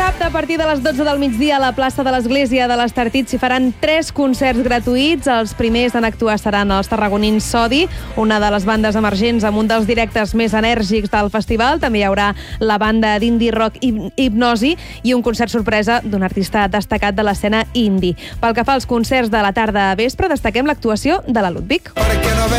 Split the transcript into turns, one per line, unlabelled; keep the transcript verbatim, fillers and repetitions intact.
dissabte, a partir de les dotze del migdia, a la plaça de l'Església de l'Estartit s'hi faran tres concerts gratuïts. Els primers en actuar seran els tarragonins Sodi, una de les bandes emergents amb un dels directes més enèrgics del festival. També hi haurà la banda d'indie rock Hipnosi i un concert sorpresa d'un artista destacat de l'escena indie. Pel que fa als concerts de la tarda a vespre, destaquem l'actuació de la Ludwig.